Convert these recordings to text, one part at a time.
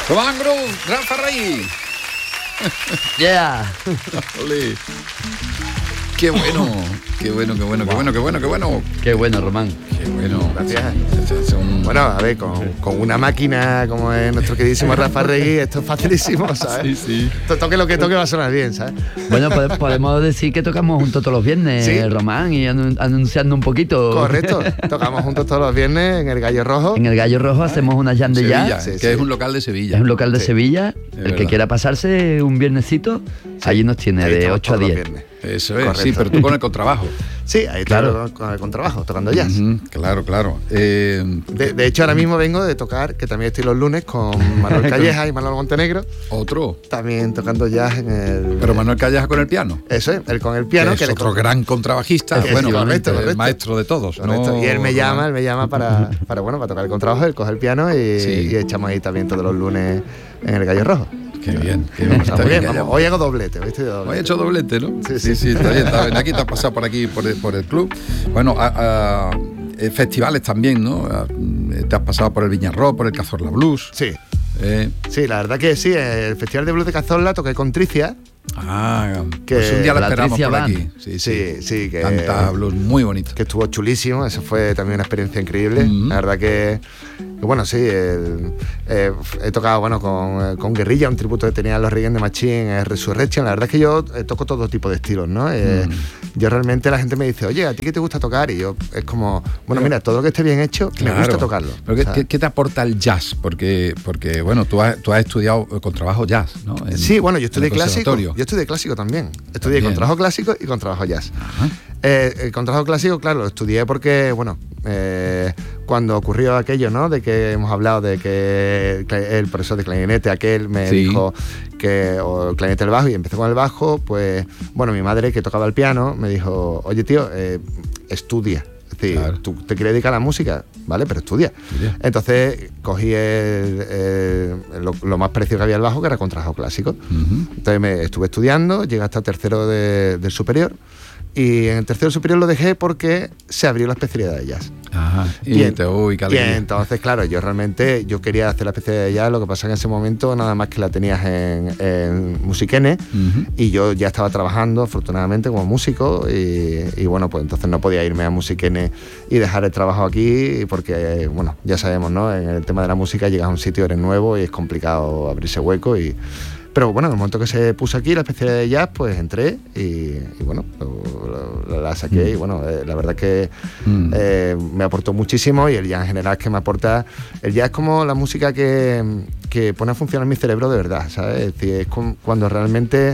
Román Cruz, Rafa Rey. Yeah. Olé. Qué bueno, qué bueno, qué bueno, qué bueno, qué bueno, qué bueno. Qué bueno, Román. Qué bueno. Gracias. Bueno, a ver, con una máquina como es nuestro queridísimo Rafa Regui, esto es facilísimo, ¿sabes? Sí. Toque lo que toque va a sonar bien, ¿sabes? Bueno, podemos decir que tocamos juntos todos los viernes, ¿Sí? Román, y anunciando un poquito. Correcto. Tocamos juntos todos los viernes en el Gallo Rojo. En el Gallo Rojo hacemos una jam de Sevilla, jazz. Sí, que sí. es un local de Sevilla. Es un local de Sí. Sevilla. El verdad. que quiera pasarse un viernesito, allí nos tiene Ahí de estamos 8 a todos los 10. viernes. Eso es, Correcto. sí, pero tú con el contrabajo. Sí, ahí Claro. claro. con el contrabajo, tocando jazz. Ujú, claro. De hecho, ahora mismo vengo de tocar, que también estoy los lunes, con Manuel Calleja y Manuel Montenegro, Otro. también tocando jazz en el... Pero Manuel Calleja con el piano. Eso es, él con el piano. que es otro gran contrabajista, Sí, bueno, correcto. el maestro de todos. Correcto. ¿no? Y él me llama para tocar el contrabajo, él coge el piano y, Sí. y echamos ahí también todos los lunes en el Gallo Rojo. Qué bien, Está muy bien, que vamos, hoy hago doblete, ¿viste? Hoy he hecho doblete, ¿no? Sí. Está bien, está bien. Aquí te has pasado por aquí, por el club. Bueno, festivales también, ¿no? Te has pasado por el Viñarro, por el Cazorla Blues. Sí, la verdad que sí, el Festival de Blues de Cazorla toqué con Tricia. Que pues un día la esperamos Patricia por Van. aquí. Sí, que Canta blues muy bonito. que estuvo chulísimo, eso fue también una experiencia increíble. La verdad que bueno, sí, he tocado bueno con Guerrilla, un tributo que tenía los Reyes de Machine, Resurrection. La verdad es que yo toco todo tipo de estilos, ¿no? Yo realmente la gente me dice, oye, ¿a ti qué te gusta tocar? Y yo es como, bueno, mira, todo lo que esté bien hecho, me gusta tocarlo. Pero ¿sabes? ¿qué te aporta el jazz? Porque bueno, tú has estudiado con trabajo jazz, ¿no? Sí, bueno, yo estudié en el clásico. conservatorio. Yo estudié clásico también. Estudié También. contrabajo clásico y contrabajo jazz. El contrabajo clásico, claro, lo estudié porque, bueno, cuando ocurrió aquello, ¿no? De que hemos hablado de que el profesor de clarinete, aquel, me Sí. dijo que o el clarinete el bajo y empecé con el bajo, pues, bueno, mi madre que tocaba el piano me dijo, oye, tío, estudia. Es decir, Claro. tú te quieres dedicar a la música, ¿vale? Pero estudia. Entonces cogí lo más parecido que había al bajo, que era contrabajo clásico. Entonces me estuve estudiando, llegué hasta tercero del superior, y en el tercero superior lo dejé porque se abrió la especialidad de jazz. Ajá. Qué Y entonces, claro, yo quería hacer la especialidad de jazz, lo que pasa en ese momento nada más que la tenías en Musiquene, y yo ya estaba trabajando afortunadamente como músico y bueno, pues entonces no podía irme a Musiquene y dejar el trabajo aquí porque, bueno, ya sabemos, ¿no? En el tema de la música llegas a un sitio, eres nuevo y es complicado abrirse hueco pero bueno, en el momento que se puso aquí la especialidad de jazz, pues entré y bueno, la saqué y bueno, la verdad que me aportó muchísimo y el jazz en general es que me aporta. El jazz es como la música que pone a funcionar mi cerebro de verdad, ¿sabes? Es decir, es cuando realmente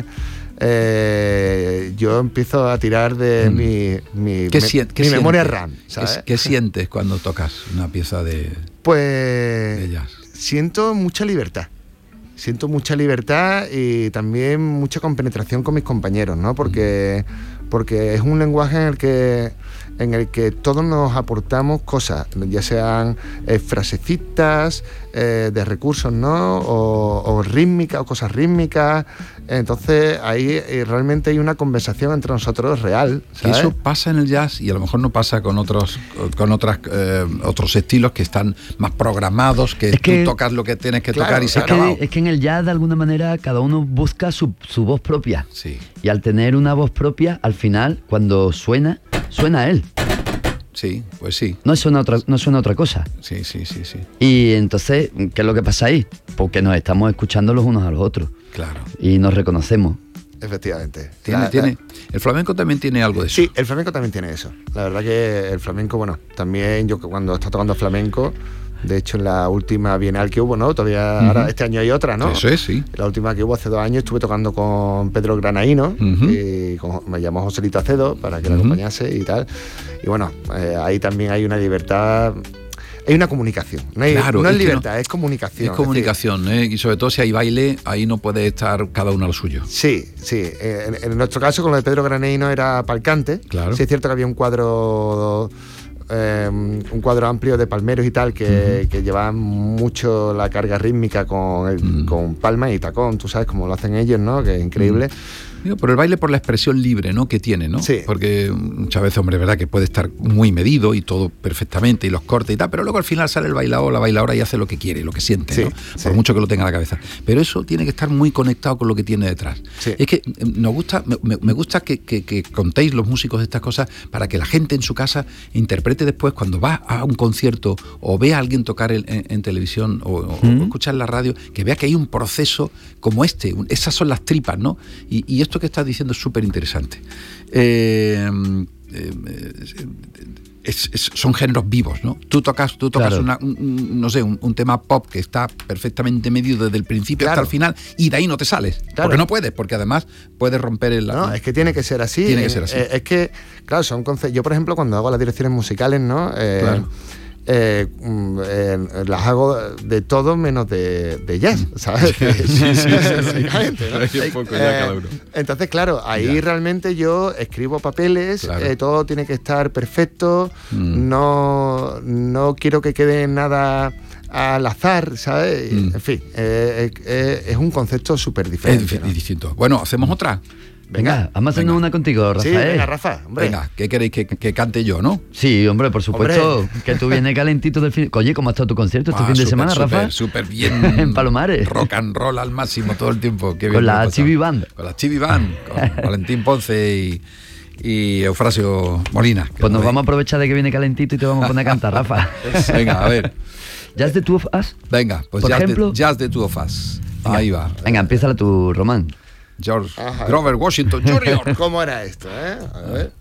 yo empiezo a tirar de mi memoria RAM, ¿sabes? ¿Qué sientes cuando tocas una pieza de Pues jazz? siento mucha libertad. Siento mucha libertad y también mucha compenetración con mis compañeros, ¿no? Porque es un lenguaje en el que todos nos aportamos cosas, ya sean frasecitas de recursos, ¿no? O rítmicas, o cosas rítmicas. Entonces ahí realmente hay una conversación entre nosotros real, Que ¿sabes? eso pasa en el jazz y a lo mejor no pasa con otros estilos que están más programados, que Es que- tú tocas lo que tienes que Claro, tocar y se ha Es acabado. que en el jazz, de alguna manera, cada uno busca su voz propia. Sí, Y al tener una voz propia, al final, cuando suena él. sí, pues sí. No suena otra cosa. Sí. Y entonces, ¿qué es lo que pasa ahí? Porque nos estamos escuchando los unos a los otros. Claro. Y nos reconocemos. Efectivamente. El flamenco también tiene algo de eso. Sí, el flamenco también tiene eso. La verdad que el flamenco, bueno, también yo cuando estaba tocando flamenco, de hecho en la última Bienal que hubo, ¿no? Todavía ahora este año hay otra, ¿no? Eso es, sí. La última que hubo hace 2 años estuve tocando con Pedro Granaíno y me llamó Joselito Acedo para que le acompañase y tal. Y bueno, ahí también hay una libertad. Hay una comunicación, no es Claro, es que libertad, es comunicación. Es comunicación, y sobre todo si hay baile, ahí no puede estar cada uno a lo suyo. Sí. En nuestro caso, con lo de Pedro Graneino era palcante. Claro. Sí, es cierto que había un cuadro amplio de palmeros y tal que llevaban mucho la carga rítmica con palma y tacón, tú sabes cómo lo hacen ellos, ¿no? Que es increíble. Digo, por el baile, por la expresión libre, ¿no?, que tiene, ¿no? Sí. Porque muchas veces, hombre, es verdad que puede estar muy medido y todo perfectamente y los cortes y tal, pero luego al final sale el bailador o la bailadora y hace lo que quiere, lo que siente, Sí, ¿no? sí. Por mucho que lo tenga en la cabeza. Pero eso tiene que estar muy conectado con lo que tiene detrás. Sí. Es que me gusta que contéis los músicos estas cosas para que la gente en su casa interprete después cuando va a un concierto o ve a alguien tocar en televisión o escuchar en la radio, que vea que hay un proceso como esas son las tripas, ¿no? Y esto que estás diciendo es súper interesante. Son géneros vivos, ¿no? Tú tocas Claro. un tema pop que está perfectamente medido desde el principio Claro. hasta el final y de ahí no te sales. Claro. Porque no puedes, porque además puedes romper el... No, es que tiene que ser así. Tiene que ser así. Es que, claro, son conceptos. Yo, por ejemplo, cuando hago las direcciones musicales, ¿no? Claro. Las hago de todo menos de jazz, ¿sabes? Básicamente, ¿no? Hay un poco ya cada uno. Entonces, claro, ahí Ya. realmente yo escribo papeles, Claro. todo tiene que estar perfecto, no quiero que quede nada al azar, ¿sabes? En fin, es un concepto súper diferente. ¿no? distinto. Bueno, ¿hacemos otra? Venga, vamos a hacernos venga. una contigo, Sí, Rafael. venga, Rafa, hombre. Venga, ¿qué queréis que cante yo, no? Sí, hombre, por supuesto, Hombre. que tú vienes calentito del fin. Oye, ¿cómo ha estado tu concierto este fin de semana, Rafa? Súper bien. En Palomares. Rock and roll al máximo todo el tiempo. Qué bien Con lo he la pasado. Chibi Band. Con la Chibi Band, con Valentín Ponce y Eufrasio Molina. que Pues nos lo vamos a aprovechar de que viene calentito y te vamos a poner a cantar, Rafa. veis. Venga, a ver. ¿Jazz de Two of Us? Venga, pues Por ejemplo. Jazz de Two of Us. Ahí va. Venga, empieza tu Román. George Ajá. Grover Washington Jr. ¿Cómo era esto, eh? A ver.